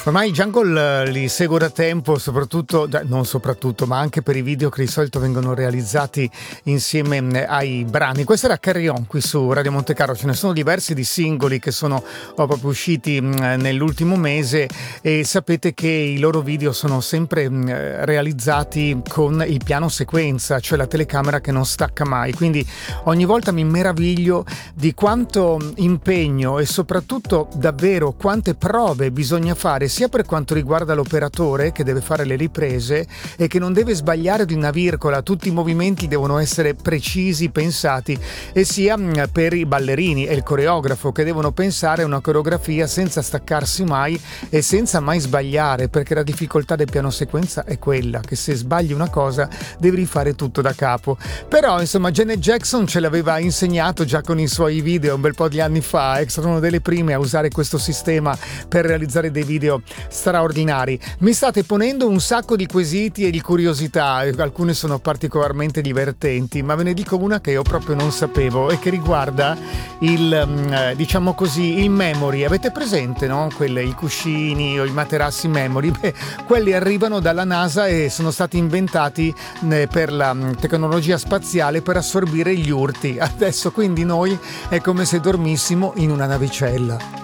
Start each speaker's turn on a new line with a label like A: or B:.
A: Ormai i Jungle li seguo da tempo, non soprattutto, ma anche per i video che di solito vengono realizzati insieme ai brani. Questo era Carry On qui su Radio Montecarlo, ce ne sono diversi di singoli che sono proprio usciti nell'ultimo mese e sapete che i loro video sono sempre realizzati con il piano sequenza, cioè la telecamera che non stacca mai, quindi ogni volta mi meraviglio di quanto impegno e soprattutto davvero quante prove bisogna fare sia per quanto riguarda l'operatore che deve fare le riprese e che non deve sbagliare di una virgola, tutti i movimenti devono essere precisi, pensati, e sia per i ballerini e il coreografo che devono pensare a una coreografia senza staccarsi mai e senza mai sbagliare, perché la difficoltà del piano sequenza è quella che se sbagli una cosa devi rifare tutto da capo. Però insomma Janet Jackson ce l'aveva insegnato già con i suoi video un bel po' di anni fa, è stata una delle prime a usare questo sistema per realizzare dei video straordinari. Mi state ponendo un sacco di quesiti e di curiosità, alcune sono particolarmente divertenti, ma ve ne dico una che io proprio non sapevo e che riguarda il diciamo così il memory. Avete presente, no? I cuscini o i materassi memory? Beh, quelli arrivano dalla NASA e sono stati inventati per la tecnologia spaziale per assorbire gli urti. Adesso quindi noi è come se dormissimo in una navicella.